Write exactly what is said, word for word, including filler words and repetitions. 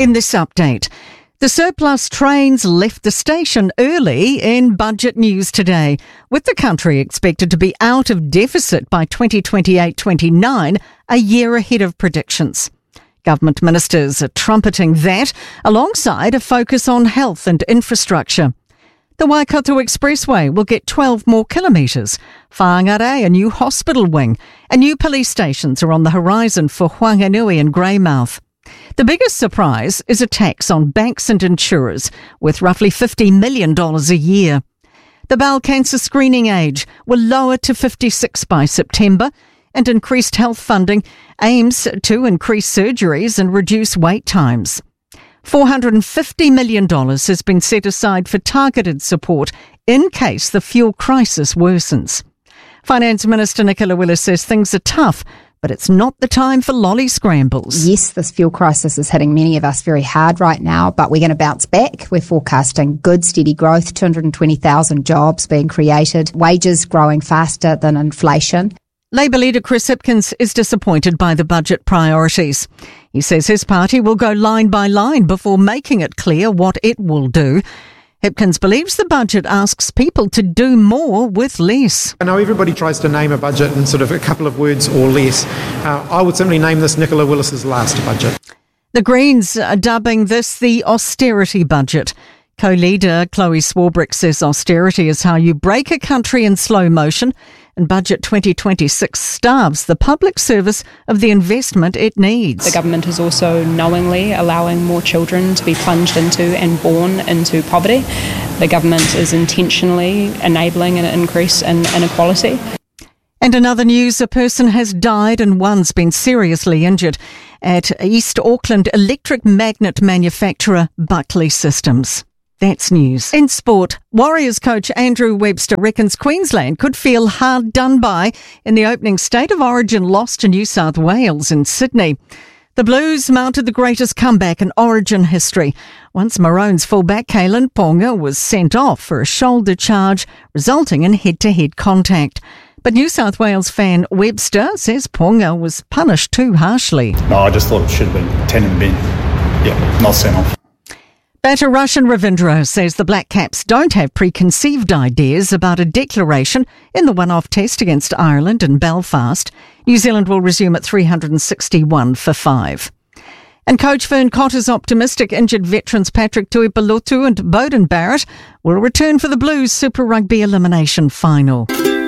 In this update, the surplus trains left the station early in budget news today, with the country expected to be out of deficit by twenty twenty-eight twenty-nine, a year ahead of predictions. Government ministers are trumpeting that, alongside a focus on health and infrastructure. The Waikato Expressway will get twelve more kilometres. Whangare, a new hospital wing, and new police stations are on the horizon for Whanganui and Greymouth. The biggest surprise is a tax on banks and insurers, worth roughly fifty million dollars a year. The bowel cancer screening age will lower to fifty-six by September, and increased health funding aims to increase surgeries and reduce wait times. four hundred fifty million dollars has been set aside for targeted support in case the fuel crisis worsens. Finance Minister Nicola Willis says things are tough, but it's not the time for lolly scrambles. Yes, this fuel crisis is hitting many of us very hard right now, but we're going to bounce back. We're forecasting good, steady growth, two hundred twenty thousand jobs being created, wages growing faster than inflation. Labour leader Chris Hipkins is disappointed by the budget priorities. He says his party will go line by line before making it clear what it will do. Hipkins believes the budget asks people to do more with less. I know everybody tries to name a budget in sort of a couple of words or less. Uh, I would simply name this Nicola Willis's last budget. The Greens are dubbing this the austerity budget. Co-leader Chloe Swarbrick says austerity is how you break a country in slow motion, and Budget twenty twenty-six starves the public service of the investment it needs. The government is also knowingly allowing more children to be plunged into and born into poverty. The government is intentionally enabling an increase in inequality. And in other news, a person has died and one's been seriously injured at East Auckland electric magnet manufacturer Buckley Systems. That's news. In sport, Warriors coach Andrew Webster reckons Queensland could feel hard done by in the opening State of Origin loss to New South Wales in Sydney. The Blues mounted the greatest comeback in Origin history once Maroons fullback Kalen Ponga was sent off for a shoulder charge, resulting in head-to-head contact. But New South Wales fan Webster says Ponga was punished too harshly. No, I just thought it should have been ten and bin. Yeah, not sent off. Batter Rushan Ravindra says the Black Caps don't have preconceived ideas about a declaration in the one-off test against Ireland in Belfast. New Zealand will resume at three hundred sixty-one for five. And coach Fern Cott is optimistic injured veterans Patrick Tuipulotu and Beauden Barrett will return for the Blues Super Rugby elimination final.